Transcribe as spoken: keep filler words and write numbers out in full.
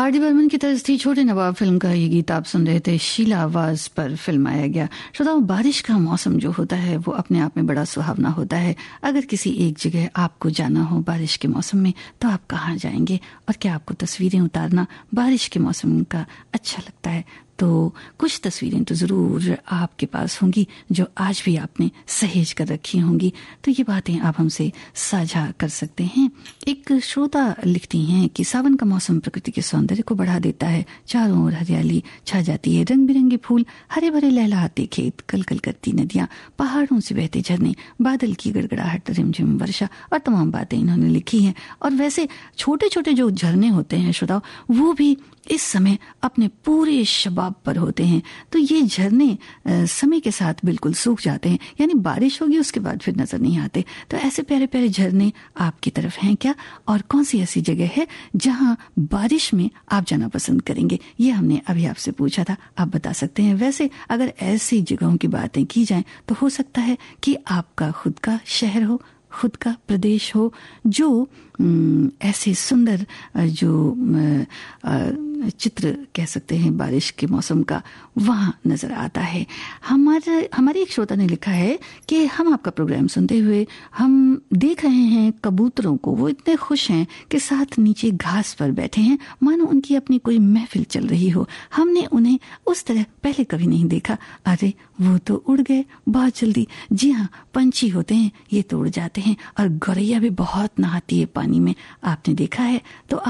R D Burman की तरफ थी छोटे नवाब फिल्म का ये गीत आप सुन रहे थे। शीला आवाज पर फिल्माया गया। श्रोताओं, बारिश का मौसम जो होता है वो अपने आप में बड़ा सुहावना होता है। अगर किसी एक जगह आपको जाना हो बारिश के मौसम में तो आप कहाँ जाएंगे, और क्या आपको तस्वीरें उतारना बारिश के मौसम का अच्छा लगता है? तो कुछ तस्वीरें तो ज़रूर आपके पास होंगी जो आज भी आपने सहेज कर रखी होंगी, तो ये बातें आप हमसे साझा कर सकते हैं। एक श्रोता लिखती हैं कि सावन का मौसम प्रकृति के सौंदर्य को बढ़ा देता है। चारों ओर हरियाली छा जाती है, रंग बिरंगे फूल, हरे भरे लहलहाते खेत, कलकल करती नदियां, पहाड़ों से बहते झरने, बादल की गड़गड़ाहट, रिमझिम वर्षा और तमाम बातें इन्होंने लिखी हैं। और वैसे छोटे छोटे जो झरने होते हैं श्रोताओ, वो भी इस समय अपने पूरे शबाब पर होते हैं। तो ये झरने समय के साथ बिल्कुल सूख जाते हैं, यानी बारिश होगी उसके बाद फिर नजर नहीं आते। तो ऐसे प्यारे प्यारे झरने आपकी तरफ हैं क्या, और कौन सी ऐसी जगह है जहां बारिश में आप जाना पसंद करेंगे? ये हमने अभी आपसे पूछा था, आप बता सकते हैं। वैसे अगर ऐसी जगहों की बातें की जाएं तो हो सकता है कि आपका खुद का शहर हो, खुद का प्रदेश हो जो ऐसे सुंदर जो चित्र कह सकते हैं बारिश के मौसम का वहां नजर आता है। हमारे हमारे एक श्रोता ने लिखा है कि हम आपका प्रोग्राम सुनते हुए हम देख रहे हैं कबूतरों को, वो इतने खुश हैं कि साथ नीचे घास पर बैठे हैं, मानो उनकी अपनी कोई महफिल चल रही हो। हमने उन्हें उस तरह पहले कभी नहीं देखा। अरे वो तो उड़ गए बहुत जल्दी। जी हाँ, पंछी होते हैं ये तो उड़ जाते हैं, और गौरैया भी बहुत नहाती है पानी में, आपने देखा है। तो